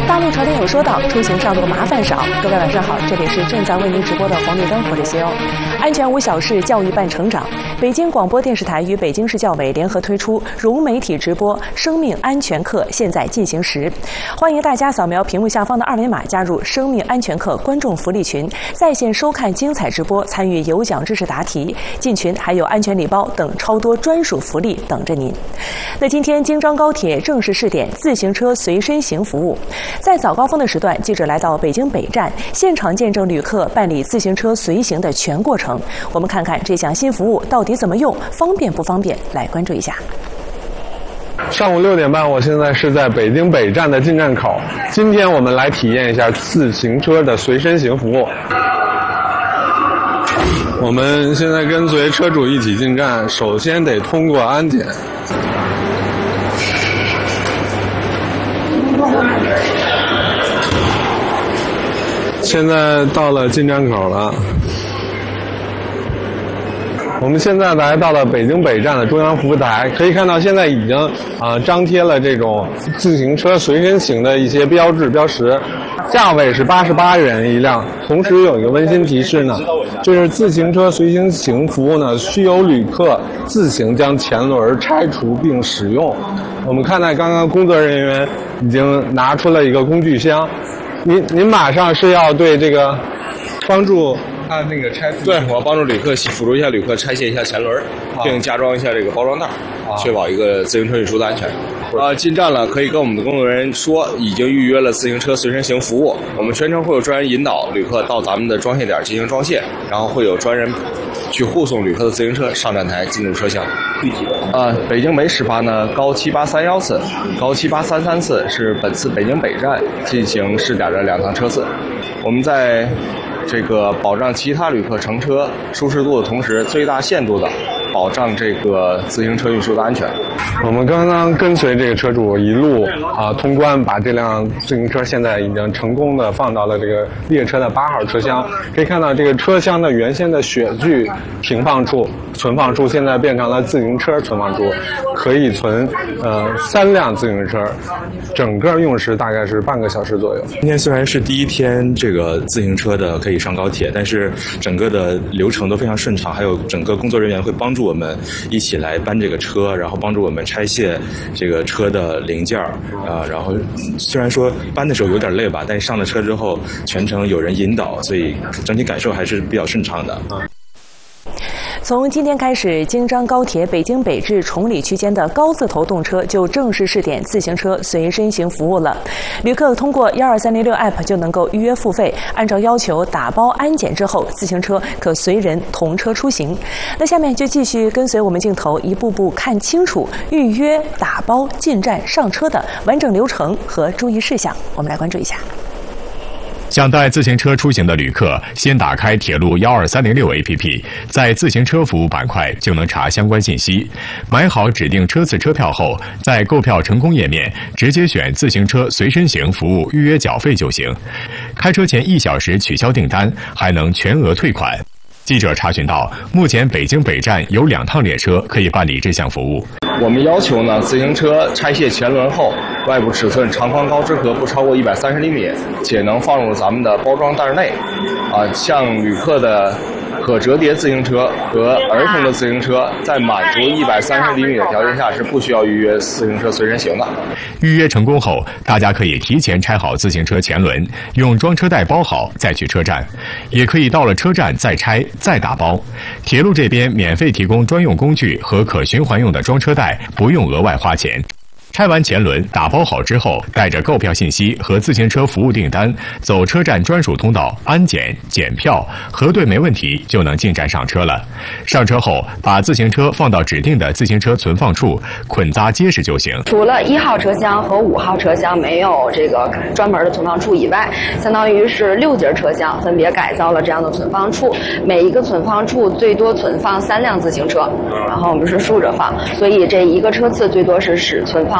大陆朝天有说道，出行上路麻烦少。各位晚上好，这里是正在为您直播的黄绿灯，我是西欧。安全无小事，教育伴成长。北京广播电视台与北京市教委联合推出融媒体直播生命安全课，现在进行时。欢迎大家扫描屏幕下方的二维码，加入生命安全课观众福利群，在线收看精彩直播，参与有奖知识答题。进群还有安全礼包等超多专属福利等着您。那今天京张高铁正式试点自行车随身行服务。在早高峰的时段，记者来到北京北站，现场见证旅客办理自行车随行的全过程。我们看看这项新服务到底怎么用，方便不方便？来关注一下。 上午6点半，我现在是在北京北站的进站口。今天我们来体验一下自行车的随身行服务。我们现在跟随车主一起进站，首先得通过安检。现在到了进站口了。我们现在来到了北京北站的中央服务台，可以看到现在已经张贴了这种自行车随身行的一些标志标识，价位是88元一辆。同时有一个温馨提示呢，就是自行车随身行服务呢，需由旅客自行将前轮拆除并使用。我们看到刚刚工作人员已经拿出了一个工具箱，您马上是要对这个帮助他那个拆除？ 对，我要帮助旅客辅助一下旅客拆卸一下前轮，并加装一下这个包装袋，确保一个自行车运输的安全。进站了，可以跟我们的工作人员说已经预约了自行车随身行服务。我们全程会有专人引导旅客到咱们的装卸点进行装卸，然后会有专人去护送旅客的自行车上站台进入车厢。北京每始发呢高783次，高7833次是本次北京北站进行试点的2趟车次。我们在这个保障其他旅客乘车舒适度的同时，最大限度的保障这个自行车运输的安全。 我们刚刚跟随这个车主一路通关，把这辆自行车现在已经成功的放到了这个列车的8号车厢。可以看到这个车厢的原先的雪具存放处现在变成了自行车存放处，可以存3辆自行车，整个用时大概是半个小时左右。 今天虽然是第一天这个自行车的可以上高铁，但是整个的流程都非常顺畅，还有整个工作人员会帮助我们一起来搬这个车，然后帮助我们拆卸这个车的零件然后虽然说搬的时候有点累吧，但是上了车之后全程有人引导，所以整体感受还是比较顺畅的。 从今天开始，京张高铁北京北至崇礼区间的高字头动车就正式试点自行车随身行服务了。旅客通过12306 App 就能够预约付费，按照要求打包安检之后，自行车可随人同车出行。那下面就继续跟随我们镜头，一步步看清楚预约、打包、进站、上车的完整流程和注意事项。我们来关注一下。 想带自行车出行的旅客，先打开铁路12306 APP， 在自行车服务板块就能查相关信息。买好指定车次车票后，在购票成功页面直接选自行车随身行服务预约缴费就行。开车前1小时取消订单，还能全额退款。记者查询到，目前北京北站有2趟列车可以办理这项服务。 我们要求呢，自行车拆卸前轮后，外部尺寸长宽高之和不超过130厘米，且能放入咱们的包装袋内。像旅客的可折叠自行车和儿童的自行车，在满足130厘米的条件下是不需要预约自行车随身行的。 预约成功后，大家可以提前拆好自行车前轮，用装车袋包好再去车站，也可以到了车站再拆再打包。铁路这边免费提供专用工具和可循环用的装车袋，不用额外花钱。拆完前轮打包好之后，带着购票信息和自行车服务订单，走车站专属通道安检检票，核对没问题就能进站上车了。上车后把自行车放到指定的自行车存放处，捆扎结实就行。 除了1号车厢和5号车厢没有这个专门的存放处以外，相当于是6节车厢分别改造了这样的存放处，每一个存放处最多存放3辆自行车，然后我们是竖着放，所以这一个车次最多是只存放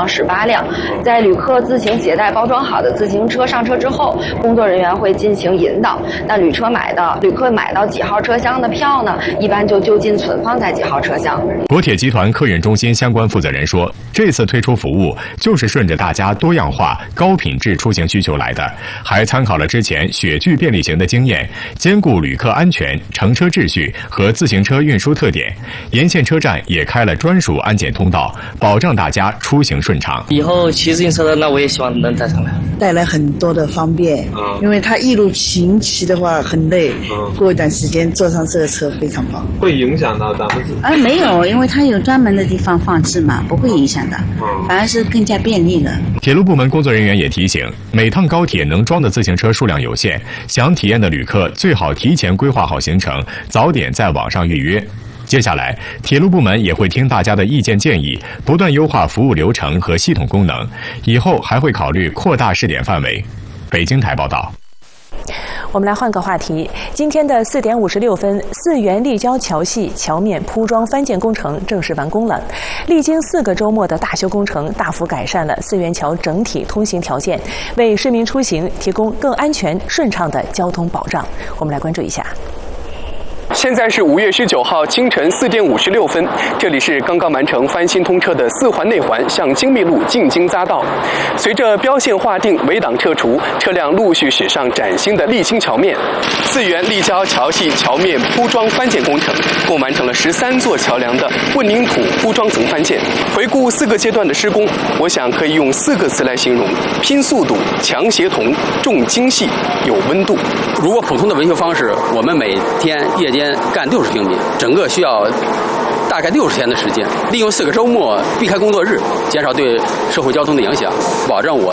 18辆。在旅客自行携带包装好的自行车上车之后，工作人员会进行引导。那旅客买到几号车厢的票呢，一般就近存放在几号车厢。 国铁集团客运中心相关负责人说，这次推出服务就是顺着大家多样化、高品质出行需求来的，还参考了之前雪具便利行的经验，兼顾旅客安全、乘车秩序和自行车运输特点。沿线车站也开了专属安检通道，保障大家出行顺畅。 以后骑自行车的，那我也希望能带上来， 带来很多的方便。因为他一路行骑的话很累，过一段时间坐上这个车非常棒。 会影响到咱们自己？ 没有，因为它有专门的地方放置嘛，不会影响的，反而是更加便利的。 铁路部门工作人员也提醒，每趟高铁能装的自行车数量有限，想体验的旅客最好提前规划好行程，早点在网上预约。接下来，铁路部门也会听大家的意见建议，不断优化服务流程和系统功能，以后还会考虑扩大试点范围。北京台报道。 我们来换个话题，今天的4点56分，泗源立交桥系桥面铺装翻建工程正式完工了。历经4个周末的大修工程，大幅改善了泗源桥整体通行条件，为市民出行提供更安全顺畅的交通保障。我们来关注一下。 现在是5月19号清晨4点56分，这里是刚刚完成翻新通车的4环内环向精密路进京匝道。随着标线划定、围挡撤除，车辆陆续驶上崭新的沥青桥面。泗源立交桥系桥面铺装翻建工程共完成了13座桥梁的混凝土铺装层翻建。回顾4个阶段的施工，我想可以用4个词来形容：拼速度、强协同、重精细、有温度。 如果普通的维修方式，我们每天夜间干60平米，整个需要大概60天的时间，利用4个周末避开工作日，减少对社会交通的影响，保证我